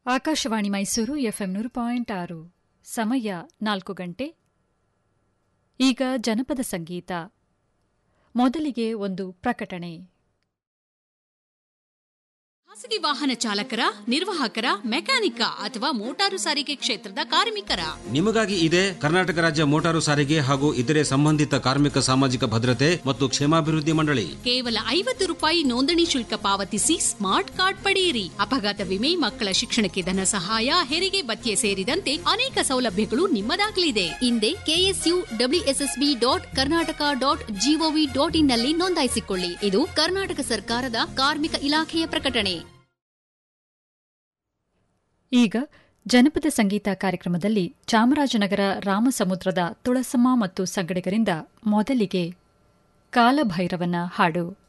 Akashvani Mysuru FM 100.6 ಸಮಯ 4 ಗಂಟೆ. ಈಗ ಜನಪದ ಸಂಗೀತ. ಮೊದಲಿಗೆ ಒಂದು ಪ್ರಕಟಣೆ. ಖಾಸಗಿ ವಾಹನ ಚಾಲಕರ, ನಿರ್ವಾಹಕರ, ಮೆಕ್ಯಾನಿಕ ಅಥವಾ ಮೋಟಾರು ಸಾರಿಗೆ ಕ್ಷೇತ್ರದ ಕಾರ್ಮಿಕರ ನಿಮಗಾಗಿ ಇದೆ ಕರ್ನಾಟಕ ರಾಜ್ಯ ಮೋಟಾರು ಸಾರಿಗೆ ಹಾಗೂ ಇತರೆ ಸಂಬಂಧಿತ ಕಾರ್ಮಿಕ ಸಾಮಾಜಿಕ ಭದ್ರತೆ ಮತ್ತು ಕ್ಷೇಮಾಭಿವೃದ್ಧಿ ಮಂಡಳಿ. ಕೇವಲ ₹50 ನೋಂದಣಿ ಶುಲ್ಕ ಪಾವತಿಸಿ ಸ್ಮಾರ್ಟ್ ಕಾರ್ಡ್ ಪಡೆಯಿರಿ. ಅಪಘಾತ ವಿಮೆ, ಮಕ್ಕಳ ಶಿಕ್ಷಣಕ್ಕೆ ಧನ ಸಹಾಯ, ಹೆರಿಗೆ ಭತ್ಯೆ ಸೇರಿದಂತೆ ಅನೇಕ ಸೌಲಭ್ಯಗಳು ನಿಮ್ಮದಾಗಲಿದೆ. ಹಿಂದೆ KSUWSSB.Karnataka.gov.in ನಲ್ಲಿ ನೋಂದಾಯಿಸಿಕೊಳ್ಳಿ. ಇದು ಕರ್ನಾಟಕ ಸರ್ಕಾರದ ಕಾರ್ಮಿಕ ಇಲಾಖೆಯ ಪ್ರಕಟಣೆ. ಈಗ ಜನಪದ ಸಂಗೀತ ಕಾರ್ಯಕ್ರಮದಲ್ಲಿ ಚಾಮರಾಜನಗರ ರಾಮಸಮುದ್ರದ ತುಳಸಮ್ಮ ಮತ್ತು ಸಂಗಡಿಗರಿಂದ ಮೊದಲಿಗೆ ಕಾಲಭೈರವನ ಹಾಡು.